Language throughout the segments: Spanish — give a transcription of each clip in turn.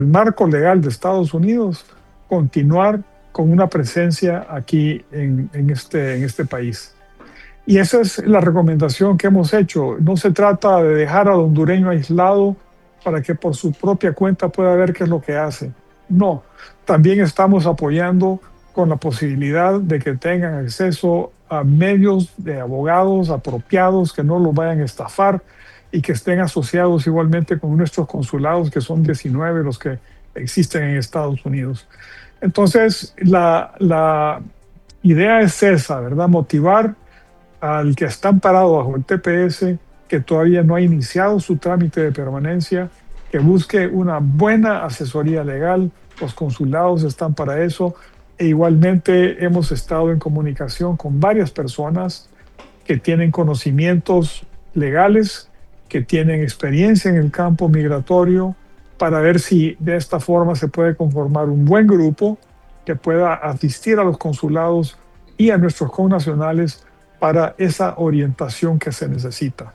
marco legal de Estados Unidos, continuar con una presencia aquí en este país. Y esa es la recomendación que hemos hecho. No se trata de dejar al hondureño aislado para que por su propia cuenta pueda ver qué es lo que hace. No, también estamos apoyando con la posibilidad de que tengan acceso a medios de abogados apropiados, que no los vayan a estafar y que estén asociados igualmente con nuestros consulados, que son 19 los que existen en Estados Unidos. Entonces, la idea es esa, ¿verdad? Motivar al que está amparado bajo el TPS, que todavía no ha iniciado su trámite de permanencia, que busque una buena asesoría legal. Los consulados están para eso. E igualmente hemos estado en comunicación con varias personas que tienen conocimientos legales, que tienen experiencia en el campo migratorio, para ver si de esta forma se puede conformar un buen grupo que pueda asistir a los consulados y a nuestros connacionales para esa orientación que se necesita.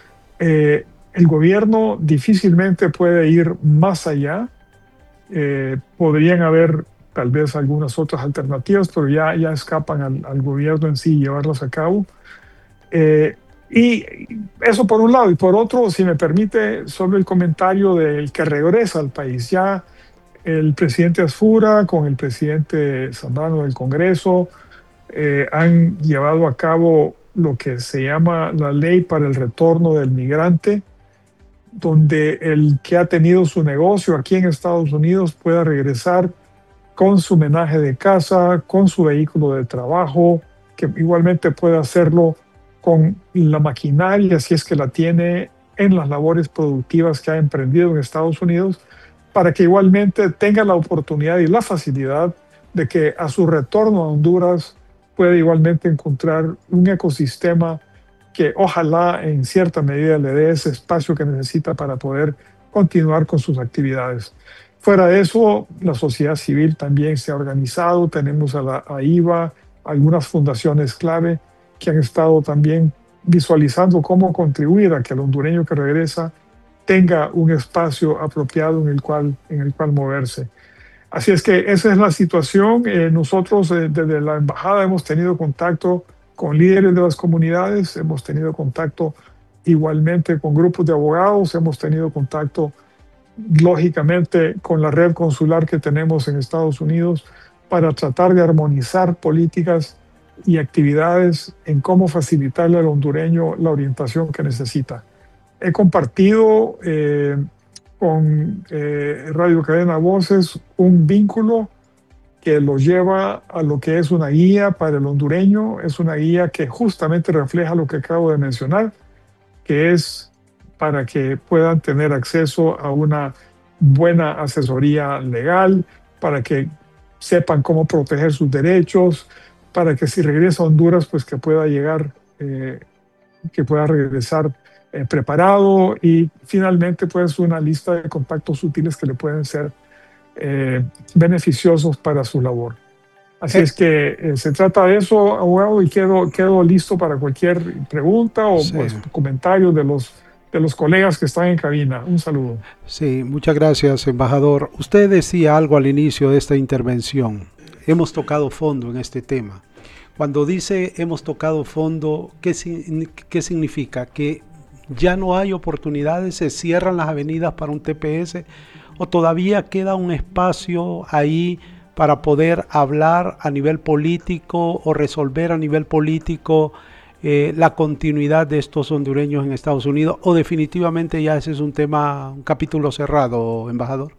El gobierno difícilmente puede ir más allá. Podrían haber tal vez algunas otras alternativas, pero ya escapan al gobierno en sí llevarlas a cabo. Eh, y eso por un lado. Y por otro, si me permite, solo el comentario del que regresa al país. Ya el presidente Asfura con el presidente Zambrano del Congreso han llevado a cabo lo que se llama la ley para el retorno del migrante, donde el que ha tenido su negocio aquí en Estados Unidos pueda regresar con su menaje de casa, con su vehículo de trabajo, que igualmente puede hacerlo con la maquinaria, si es que la tiene, en las labores productivas que ha emprendido en Estados Unidos, para que igualmente tenga la oportunidad y la facilidad de que a su retorno a Honduras pueda igualmente encontrar un ecosistema que ojalá en cierta medida le dé ese espacio que necesita para poder continuar con sus actividades. Fuera de eso, la sociedad civil también se ha organizado. Tenemos a la AIVA, algunas fundaciones clave que han estado también visualizando cómo contribuir a que el hondureño que regresa tenga un espacio apropiado en el cual moverse. Así es que esa es la situación. Nosotros desde la embajada hemos tenido contacto con líderes de las comunidades, hemos tenido contacto igualmente con grupos de abogados, hemos tenido contacto lógicamente con la red consular que tenemos en Estados Unidos para tratar de armonizar políticas y actividades en cómo facilitarle al hondureño la orientación que necesita. He compartido con Radio Cadena Voces un vínculo que lo lleva a lo que es una guía para el hondureño. Es una guía que justamente refleja lo que acabo de mencionar, que es para que puedan tener acceso a una buena asesoría legal, para que sepan cómo proteger sus derechos, para que si regresa a Honduras, pues que pueda llegar, que pueda regresar preparado, y finalmente pues una lista de contactos útiles que le pueden ser beneficiosos para su labor. Así Eh, es que se trata de eso, abogado, y quedo listo para cualquier pregunta o sí, pues, comentario de los colegas que están en cabina. Un saludo. sí, muchas gracias, embajador. Usted decía algo al inicio de esta intervención. Hemos tocado fondo en este tema. Cuando dice hemos tocado fondo, ¿qué significa? ¿Que ya no hay oportunidades, se cierran las avenidas para un TPS o todavía queda un espacio ahí para poder hablar a nivel político o resolver a nivel político la continuidad de estos hondureños en Estados Unidos, o definitivamente ya ese es un tema, un capítulo cerrado, embajador?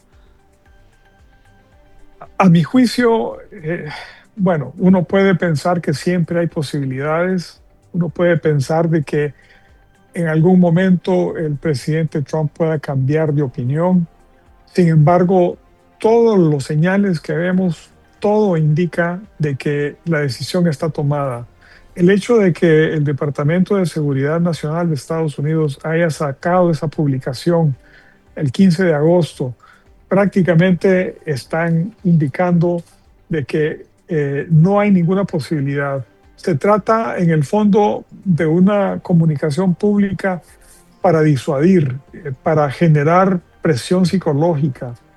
A mi juicio, bueno, uno puede pensar que siempre hay posibilidades. Uno puede pensar de que en algún momento el presidente Trump pueda cambiar de opinión. Sin embargo, todos los señales que vemos, todo indica de que la decisión está tomada. El hecho de que el Departamento de Seguridad Nacional de Estados Unidos haya sacado esa publicación el 15 de agosto, prácticamente están indicando de que no hay ninguna posibilidad. Se trata en el fondo de una comunicación pública para disuadir, para generar presión psicológica,